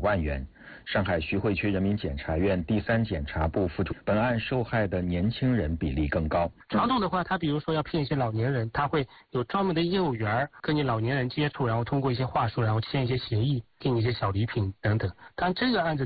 万元。上海徐汇区人民检察院第3检察部副主任，本案受害的年轻人比例更高。 传统的话，他比如说要骗一些老年人，他会有专门的业务员跟你老年人接触，然后通过一些话术，然后签一些协议，给你一些小礼品等等。但这个案子